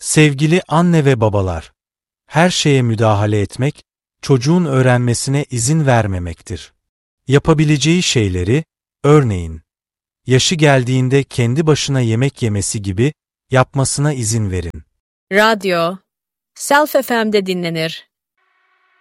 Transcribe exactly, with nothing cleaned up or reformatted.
Sevgili anne ve babalar, her şeye müdahale etmek, çocuğun öğrenmesine izin vermemektir. Yapabileceği şeyleri, örneğin, yaşı geldiğinde kendi başına yemek yemesi gibi yapmasına izin verin. Radyo, Self F M'de dinlenir.